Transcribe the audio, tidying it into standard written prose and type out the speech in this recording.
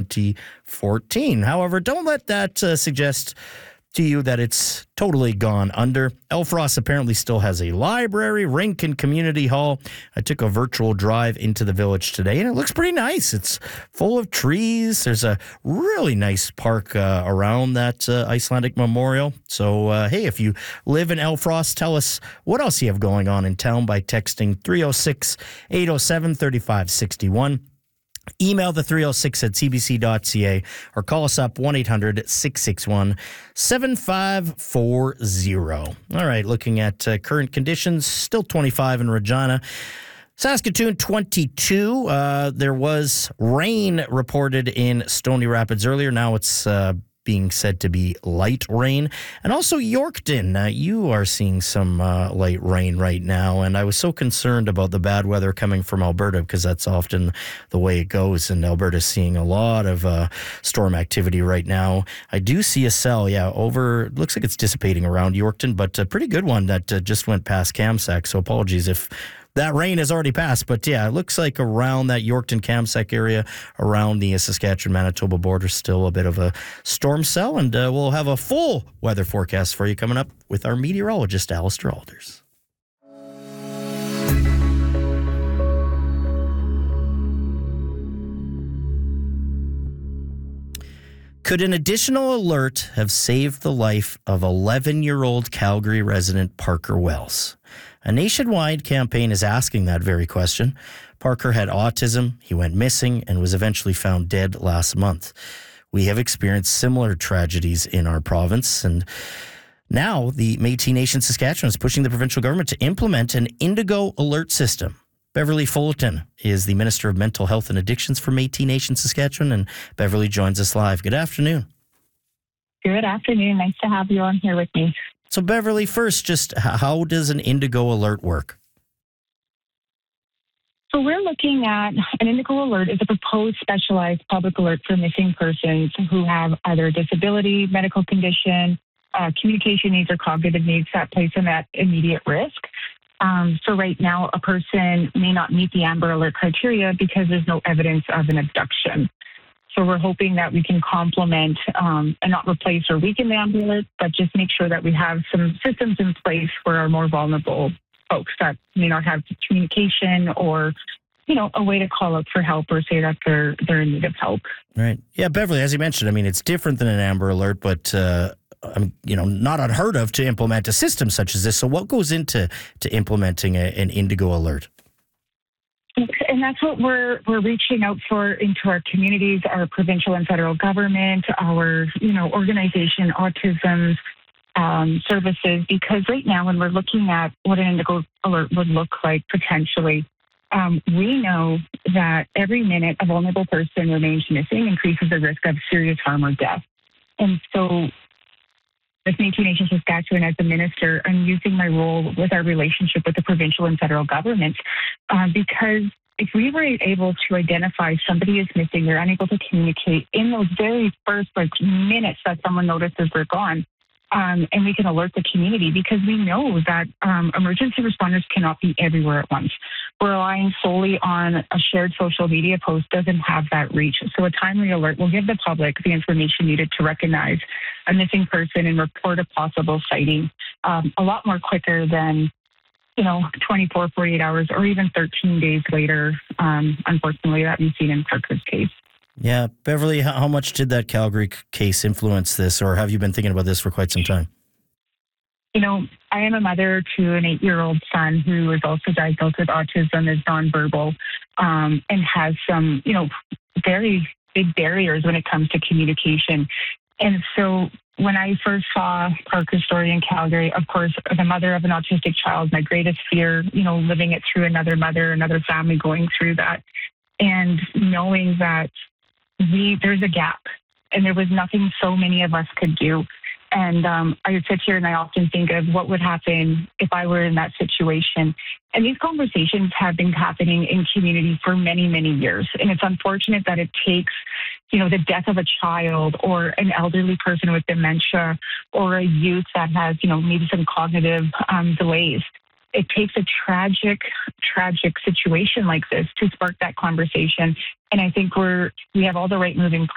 2014. However, don't let that suggest to you that it's totally gone under. Elfrost apparently still has a library, rink, and community hall. I took a virtual drive into the village today, and it looks pretty nice. It's full of trees. There's a really nice park around that Icelandic memorial. So, hey, if you live in Elfrost, tell us what else you have going on in town by texting 306-807-3561. Email the 306 at cbc.ca or call us up 1-800-661-7540. All right, looking at current conditions, still 25 in Regina. Saskatoon, 22. There was rain reported in Stony Rapids earlier. Now it's being said to be light rain. And also Yorkton, you are seeing some light rain right now. And I was so concerned about the bad weather coming from Alberta because that's often the way it goes. And Alberta's seeing a lot of storm activity right now. I do see a cell, looks like it's dissipating around Yorkton, but a pretty good one that just went past Kamsack. So apologies if that rain has already passed, but yeah, it looks like around that Yorkton-Kamsack area, around the Saskatchewan-Manitoba border, still a bit of a storm cell, and we'll have a full weather forecast for you coming up with our meteorologist, Alistair Alders. Could an additional alert have saved the life of 11-year-old Calgary resident Parker Wells? A nationwide campaign is asking that very question. Parker had autism, he went missing, and was eventually found dead last month. We have experienced similar tragedies in our province, and now the Métis Nation Saskatchewan is pushing the provincial government to implement an Indigo alert system. Beverly Fullerton is the Minister of Mental Health and Addictions for Métis Nation Saskatchewan, and Beverly joins us live. Good afternoon. Good afternoon. Nice to have you on here with me. So, Beverly, first, just how does an Indigo alert work? So we're looking at an Indigo alert is a proposed specialized public alert for missing persons who have either a disability, medical condition, communication needs, or cognitive needs that place them at immediate risk. So right now, a person may not meet the Amber Alert criteria because there's no evidence of an abduction. So we're hoping that we can complement and not replace or weaken the Amber Alert, but just make sure that we have some systems in place for our more vulnerable folks that may not have communication or, a way to call out for help or say that they're in need of help. Right. Yeah, Beverly, as you mentioned, I mean, it's different than an Amber Alert, but, not unheard of to implement a system such as this. So what goes into implementing an Indigo alert? And that's what we're reaching out for into our communities, our provincial and federal government, our, organization, autism services, because right now when we're looking at what an Indigo alert would look like potentially, we know that every minute a vulnerable person remains missing increases the risk of serious harm or death. And so with Métis Nation Saskatchewan as a minister, I'm using my role with our relationship with the provincial and federal government because if we were able to identify somebody is missing, they're unable to communicate in those very first minutes that someone notices they're gone, and we can alert the community because we know that emergency responders cannot be everywhere at once. Relying solely on a shared social media post doesn't have that reach. So a timely alert will give the public the information needed to recognize a missing person and report a possible sighting a lot more quicker than 24, 48 hours, or even 13 days later, unfortunately, that we've seen in Parker's case. Yeah. Beverly, how much did that Calgary case influence this, or have you been thinking about this for quite some time? I am a mother to an 8-year-old son who is also diagnosed with autism, is nonverbal, and has some, very big barriers when it comes to communication. And so when I first saw Parker's story in Calgary, of course, as a mother of an autistic child, my greatest fear, living it through another mother, another family going through that, and knowing that there's a gap and there was nothing so many of us could do. And I sit here and I often think of what would happen if I were in that situation. And these conversations have been happening in community for many, many years. And it's unfortunate that it takes, the death of a child or an elderly person with dementia or a youth that has, maybe some cognitive delays. It takes a tragic situation like this to spark that conversation. And I think we have all the right moving parts